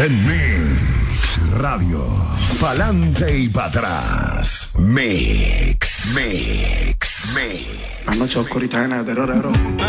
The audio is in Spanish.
En Mix Radio. Pa'lante y para atrás. Mix. La noche oscurita llena de terror.